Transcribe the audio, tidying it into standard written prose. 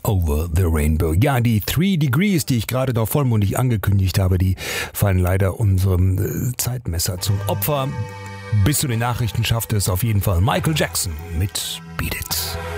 Over the Rainbow. Ja, die 3 Degrees, die ich gerade noch vollmundig angekündigt habe, die fallen leider unserem Zeitmesser zum Opfer. Bis zu den Nachrichten schafft es auf jeden Fall Michael Jackson mit Beat It.